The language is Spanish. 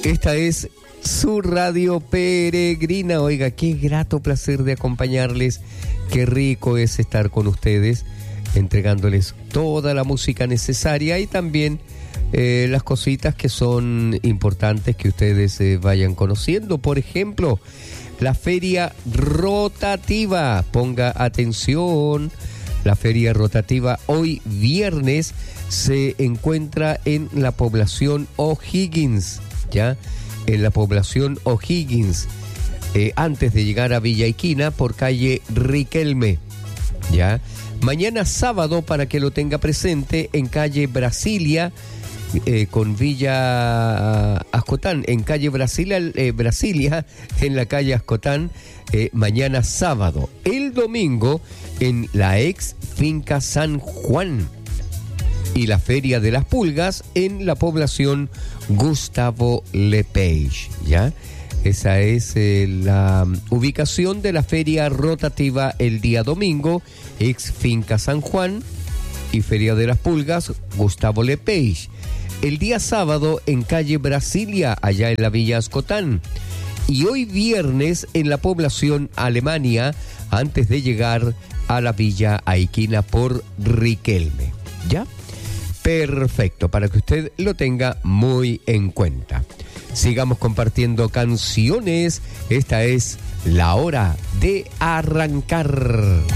Esta es su radio peregrina. Oiga, qué grato placer de acompañarles. Qué rico es estar con ustedes, entregándoles toda la música necesaria y también las cositas que son importantes que ustedes vayan conociendo. Por ejemplo, la feria rotativa. Ponga atención. La feria rotativa hoy viernes se encuentra en la población O'Higgins, ¿ya? En la población O'Higgins, antes de llegar a Villa Iquina por calle Riquelme, ¿ya? Mañana sábado, para que lo tenga presente, en calle Brasilia, con Villa Ascotán, en calle Brasilia, en la calle Ascotán, mañana sábado. El domingo, en la ex finca San Juan, y la Feria de las Pulgas en la población Gustavo Lepage, ¿ya? Esa es la ubicación de la feria rotativa el día domingo, ex finca San Juan y Feria de las Pulgas, Gustavo Lepage. El día sábado en calle Brasilia, allá en la Villa Ascotán. Y hoy viernes en la población Alemania, antes de llegar a la Villa Aiquina por Riquelme, ¿ya? Perfecto, para que usted lo tenga muy en cuenta. Sigamos compartiendo canciones. Esta es la hora de arrancar.